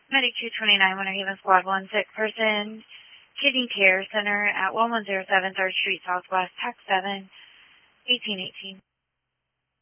Medic 229, Winter Haven Squad 1, sick person, Kidney Care Center at 1107 3rd Street Southwest, TAC 7, 1818.